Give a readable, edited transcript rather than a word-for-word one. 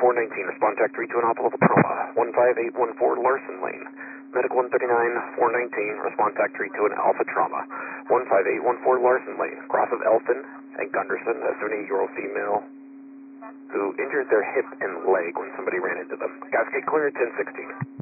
419, respond tech 32 in Alpha Level Trauma, 15814 Larson Lane. Medical 139, 419, respond tech 32 in Alpha Trauma, 15814 Larson Lane. Cross of Elfin and Gunderson, a 78-year-old female who injured their hip and leg when somebody ran into them. Cascade clear at 1016.